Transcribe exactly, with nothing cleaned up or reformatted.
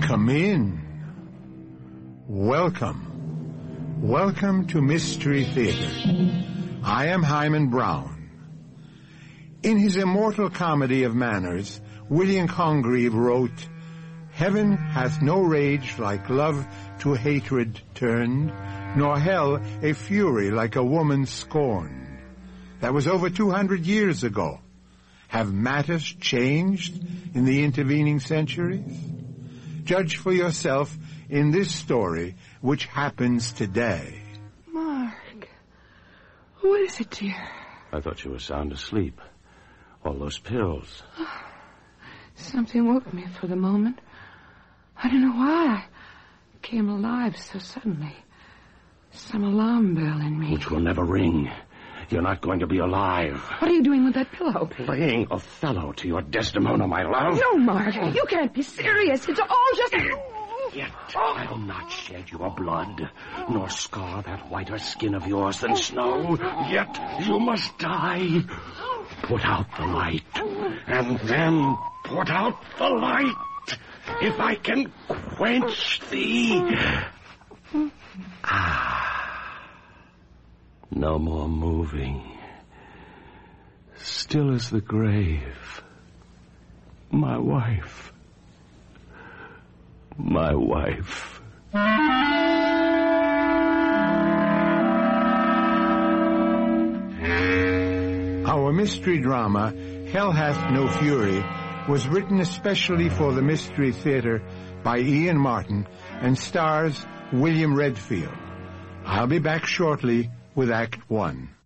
Come in. Welcome. Welcome to Mystery Theater. I am Hyman Brown. In his immortal comedy of manners, William Congreve wrote, "Heaven hath no rage like love to hatred turned, nor hell a fury like a woman scorned." That was over two hundred years ago. Have matters changed in the intervening centuries? Judge for yourself in this story, which happens today. Mark, what is it, dear? I thought you were sound asleep. All those pills. Something woke me for the moment. I don't know why. I came alive so suddenly. Some alarm bell in me. Which will never ring. You're not going to be alive. What are you doing with that pillow? Playing Othello to your Desdemona, my love. No, Mark, you can't be serious. It's all just... Yet I'll not shed your blood, nor scar that whiter skin of yours than snow. Yet you must die. Put out the light, and then put out the light. If I can quench thee. Ah. No more moving. Still as the grave. My wife. My wife. Our mystery drama, Hell Hath No Fury, was written especially for the Mystery Theater by Ian Martin and stars William Redfield. I'll be back shortly with Act One.